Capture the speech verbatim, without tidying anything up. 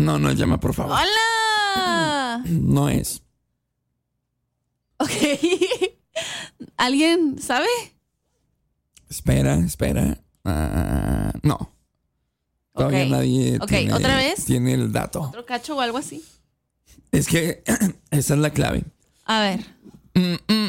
No, no llama, por favor. ¡Hola! No es. Ok. ¿Alguien sabe? Espera, espera. Uh, no. Todavía Ok. nadie Ok, tiene, ¿otra vez? tiene el dato. ¿Otro cacho o algo así? Es que esa es la clave. A ver. Mm, mm,